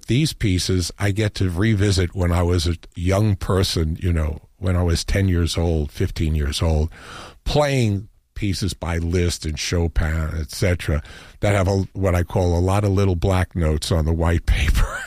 these pieces I get to revisit when I was a young person, when I was 10 years old, 15 years old, playing pieces by Liszt and Chopin, etc., that have what I call a lot of little black notes on the white paper.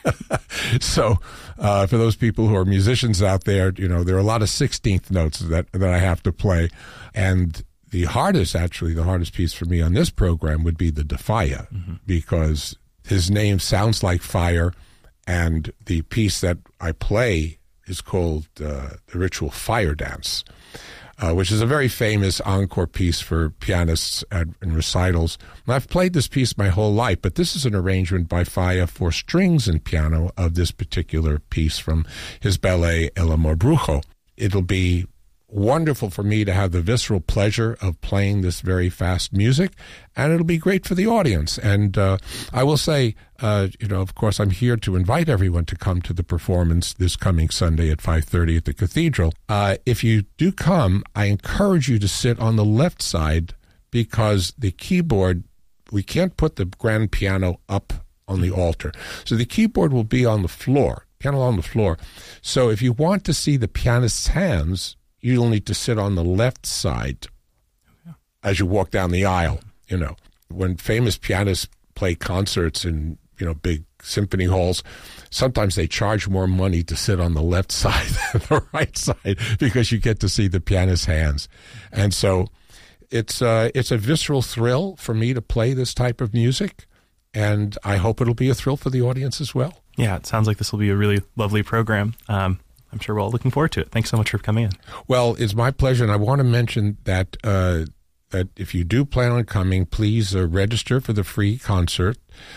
So for those people who are musicians out there, there are a lot of 16th notes that I have to play. And the hardest piece for me on this program would be the De Falla, because his name sounds like fire, and the piece that I play is called the Ritual Fire Dance, which is a very famous encore piece for pianists in recitals. And I've played this piece my whole life, but this is an arrangement by Falla for strings and piano of this particular piece from his ballet El Amor Brujo. It'll be wonderful for me to have the visceral pleasure of playing this very fast music, and it'll be great for the audience. And I will say, of course, I'm here to invite everyone to come to the performance this coming Sunday at 5:30 at the Cathedral. If you do come, I encourage you to sit on the left side, because the keyboard, we can't put the grand piano up on the altar. So the keyboard will be on the floor, piano on the floor. So if you want to see the pianist's hands, you'll need to sit on the left side as you walk down the aisle. When famous pianists play concerts in, big symphony halls, sometimes they charge more money to sit on the left side than the right side, because you get to see the pianist's hands. And so it's a visceral thrill for me to play this type of music, and I hope it'll be a thrill for the audience as well. Yeah, it sounds like this will be a really lovely program. I'm sure we're all looking forward to it. Thanks so much for coming in. Well, it's my pleasure, and I want to mention that that if you do plan on coming, please register for the free concert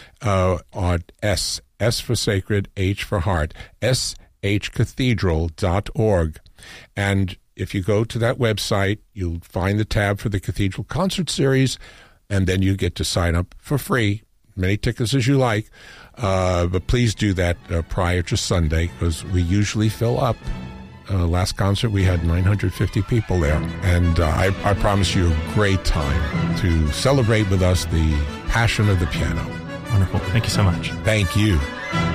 on S for Sacred, H for Heart, shcathedral.org. And if you go to that website, you'll find the tab for the Cathedral Concert Series, and then you get to sign up for free, many tickets as you like. But please do that prior to Sunday, because we usually fill up. Last concert, we had 950 people there. And I promise you a great time to celebrate with us the passion of the piano. Wonderful. Thank you so much. Thank you.